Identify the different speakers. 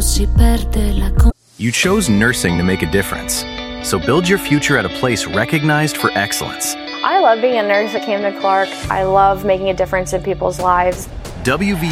Speaker 1: You chose nursing to make a difference. So build your future at a place recognized for excellence.
Speaker 2: I love being a nurse at Camden Clark. I love making a difference in people's lives.
Speaker 1: WVU